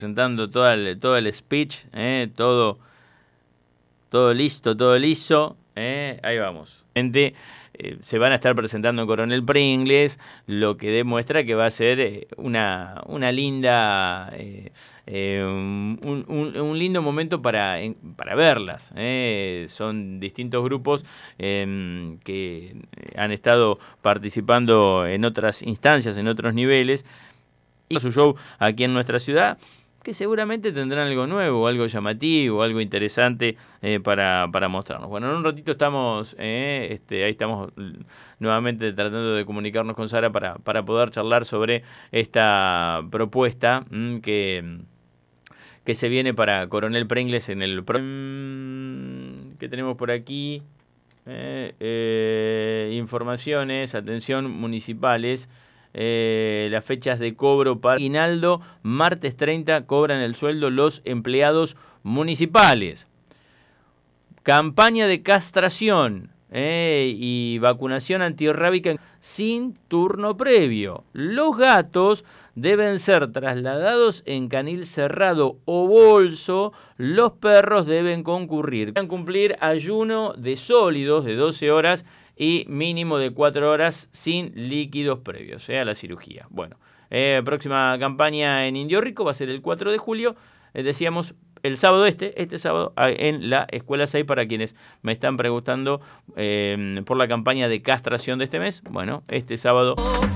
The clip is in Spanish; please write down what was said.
presentando todo el speech, todo listo, todo liso. Ahí vamos. Se van a estar presentando en Coronel Pringles, lo que demuestra que va a ser una linda, un lindo momento para verlas. Son distintos grupos que han estado participando en otras instancias, en otros niveles, y su show aquí en nuestra ciudad, que seguramente tendrán algo nuevo, algo llamativo, algo interesante para mostrarnos. Bueno, en un ratito estamos, ahí estamos nuevamente tratando de comunicarnos con Sara para poder charlar sobre esta propuesta que se viene para Coronel Pringles en el... que tenemos por aquí? Informaciones, atención, municipales. Las fechas de cobro para aguinaldo, martes 30 cobran el sueldo los empleados municipales. Campaña de castración y vacunación antirrábica sin turno previo. Los gatos deben ser trasladados en canil cerrado o bolso. Los perros deben concurrir. Deben cumplir ayuno de sólidos de 12 horas y mínimo de 4 horas sin líquidos previos a la cirugía. Bueno, próxima campaña en Indio Rico va a ser el 4 de julio, decíamos el sábado este sábado en la Escuela 6, para quienes me están preguntando por la campaña de castración de este mes. Bueno, este sábado